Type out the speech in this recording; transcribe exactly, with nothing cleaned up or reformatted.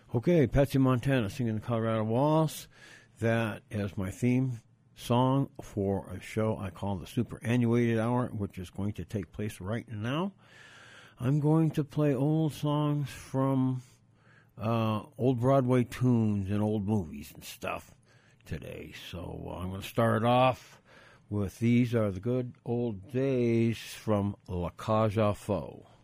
Okay, Patsy Montana singing the Colorado Waltz. That is my theme song for a show I call the Superannuated Hour, which is going to take place right now. I'm going to play old songs from uh, old Broadway tunes and old movies and stuff today. So uh, I'm going to start off with These Are the Good Old Days from La Cage aux Folles.